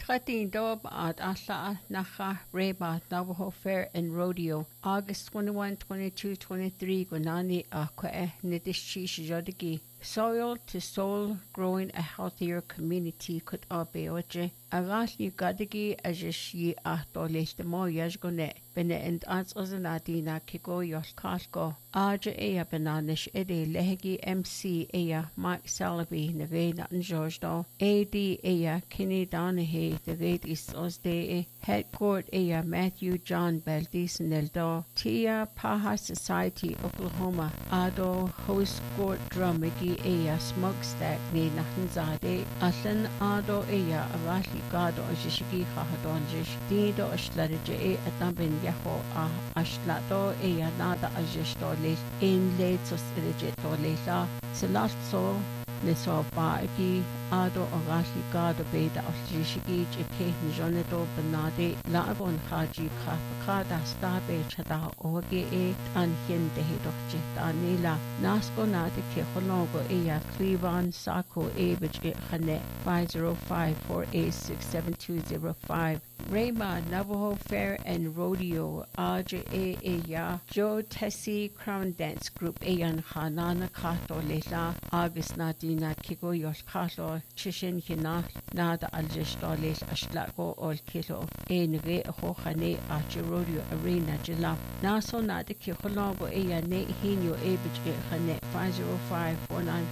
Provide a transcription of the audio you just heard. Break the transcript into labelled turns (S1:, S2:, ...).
S1: Chatting dob at Asla Nacha Reba Navajo Fair and Rodeo August 21, 22, 23 Gunani Akwe Nidishi Jodigi. Soil to soul, growing a healthier community could obeoje. Agasli gadigi ajishi ahtolish the mo yajgone. Bene and ansozanadina kigo yoskasko. Aja ea bananish ede lehegi MC ea Mike Salaby nevena and Georgdo. AD ea Kinney Donahy the gate is osde. Head court ea Matthew John Baldis Neldo. Tia Paha Society Oklahoma. Ado host court drumigi ea smokestack ni nahnzade. Aslan ado ea arashli gado ajishigi khahadonjish. Dido ashlarije e atambin yaho ashlato ea nada ajishtole in letos illegitole la. Selatso Niso Baigi, Ado Arashi Gado Beda Ashishigi, Jake Jonedo Benade, Lavon Haji Kapakada Stabe Chada Oge e, Anhin de Hidoche Danila, Nasco Nadi Keholongo Ea, Clevan Sako Ebage Hane, 505-486-7205. Rayma Navajo Fair and Rodeo, Aja Ea, Joe Tessie Crown Dance Group Eyan Hanana Kato Lela, August Nadina Kigo Yoshkato, Chishin Hina, Nada Aljistole Ashlago or Kilo, Enre Hohane Aja Rodeo Arena Jila, Naso Nada Kiholongo Eya Ne Hino Ebage Hane,